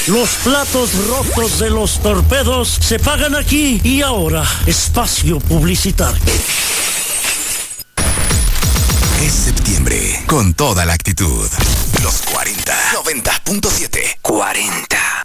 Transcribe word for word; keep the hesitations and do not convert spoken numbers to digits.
Los platos rotos de los torpedos se pagan aquí y ahora. Espacio publicitario. Es septiembre con toda la actitud. Los cuarenta, noventa punto siete. cuarenta.